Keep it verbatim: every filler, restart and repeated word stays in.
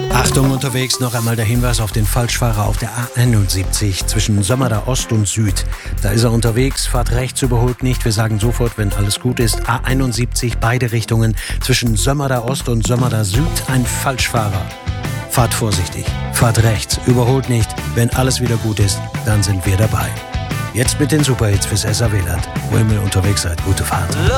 Achtung, unterwegs noch einmal der Hinweis auf den Falschfahrer auf der A einundsiebzig zwischen Sömmerda Ost und Süd. Da ist er unterwegs, fahrt rechts, überholt nicht. Wir sagen sofort, wenn alles gut ist. A einundsiebzig, beide Richtungen zwischen Sömmerda Ost und Sömmerda Süd, ein Falschfahrer. Fahrt vorsichtig, fahrt rechts, überholt nicht. Wenn alles wieder gut ist, dann sind wir dabei. Jetzt mit den Superhits fürs S A W-Land. Wo ihr unterwegs seid, gute Fahrt.